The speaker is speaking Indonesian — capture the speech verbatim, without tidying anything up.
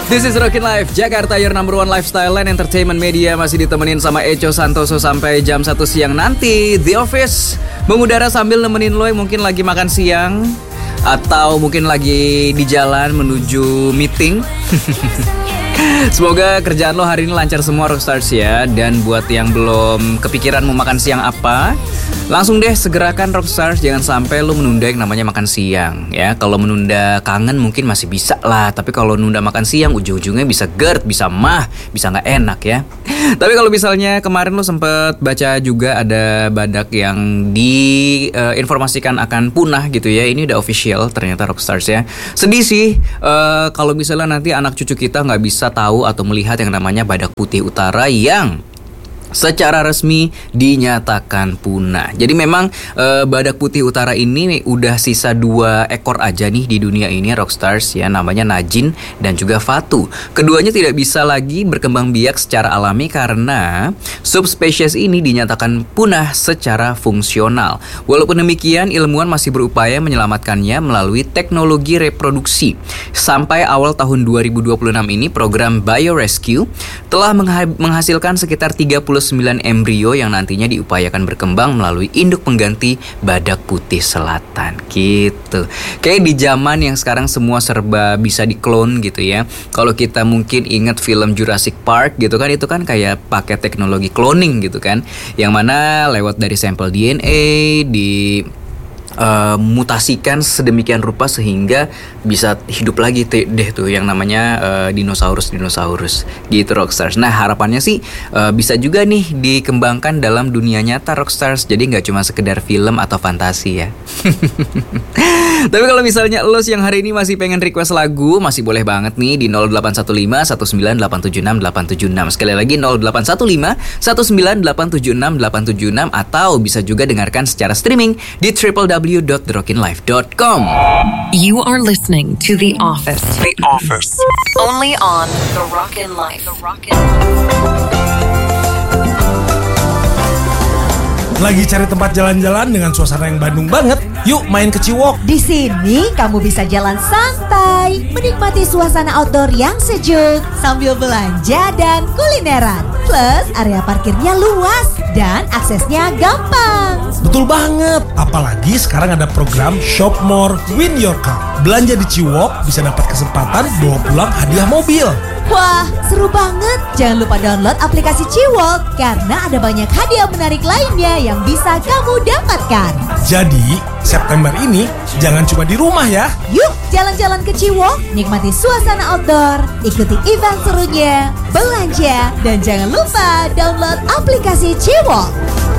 This is Rockin' Life, Jakarta, your number one lifestyle and entertainment media. Masih ditemenin sama Echo Santoso sampai jam satu siang nanti. The Office mengudara sambil nemenin lo yang mungkin lagi makan siang atau mungkin lagi di jalan menuju meeting. Semoga kerjaan lo hari ini lancar semua Rockstars ya. Dan buat yang belum kepikiran mau makan siang apa, langsung deh segerakan Rockstars. Jangan sampai lo menunda yang namanya makan siang ya. Kalau menunda kangen mungkin masih bisa lah, tapi kalau nunda makan siang ujung-ujungnya bisa GERD, bisa mah, bisa gak enak ya. Tapi kalau misalnya kemarin lo sempet baca juga ada badak yang diinformasikan uh, akan punah gitu ya. Ini udah official ternyata Rockstars ya. Sedih sih uh, kalau misalnya nanti anak cucu kita gak bisa tahu atau melihat yang namanya badak putih utara yang secara resmi dinyatakan punah. Jadi memang e, badak putih utara ini udah sisa dua ekor aja nih di dunia ini Rockstars ya, namanya Najin dan juga Fatu. Keduanya tidak bisa lagi berkembang biak secara alami karena subspesies ini dinyatakan punah secara fungsional. Walaupun demikian, ilmuwan masih berupaya menyelamatkannya melalui teknologi reproduksi. Sampai awal tahun dua ribu dua puluh enam ini, program Biorescue telah mengha- menghasilkan sekitar tiga puluh sembilan embrio yang nantinya diupayakan berkembang melalui induk pengganti badak putih selatan gitu. Kayak di zaman yang sekarang semua serba bisa diklon gitu ya. Kalau kita mungkin ingat film Jurassic Park gitu kan, itu kan kayak pakai teknologi cloning gitu kan, yang mana lewat dari sampel D N A di Uh, mutasikan sedemikian rupa sehingga bisa hidup lagi te- deh tuh yang namanya uh, dinosaurus-dinosaurus gitu Rockstars. Nah harapannya sih uh, bisa juga nih dikembangkan dalam dunia nyata Rockstars. Jadi gak cuma sekedar film atau fantasi ya. Tapi kalau misalnya lo yang hari ini masih pengen request lagu, masih boleh banget nih di nol delapan satu lima satu sembilan delapan tujuh enam delapan tujuh enam. Sekali lagi nol delapan satu lima satu sembilan delapan tujuh enam delapan tujuh enam, atau bisa juga dengarkan secara streaming di w w w dot the rockin life dot com. You are listening to The Office. The Office. Only on The Rockin' Life. The Rockin' Life. Lagi cari tempat jalan-jalan dengan suasana yang Bandung banget? Yuk main ke Ciwok. Di sini kamu bisa jalan santai, menikmati suasana outdoor yang sejuk, sambil belanja dan kulineran. Plus area parkirnya luas dan aksesnya gampang. Betul banget. Apalagi sekarang ada program Shop More, Win Your Car. Belanja di Ciwok bisa dapat kesempatan bawa pulang hadiah mobil. Wah, seru banget. Jangan lupa download aplikasi Ciwok karena ada banyak hadiah menarik lainnya yang bisa kamu dapatkan. Jadi, September ini jangan cuma di rumah ya. Yuk jalan-jalan ke Ciwok, nikmati suasana outdoor, ikuti event serunya, belanja, dan jangan lupa download aplikasi Ciwok.